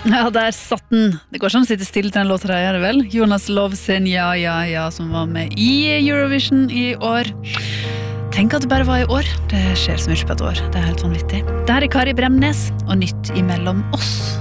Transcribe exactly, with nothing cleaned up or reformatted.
Ja, der satt den. Det går sånn å sitte stille til den låta der, er det vel? Jonas Love sin Ja, ja, ja, som var med i Eurovision i år. Tenk at det bare var i år. Det skjer så mye på et år. Det er helt vanvittig. Det her er Kari Bremnes, og nytt imellom oss.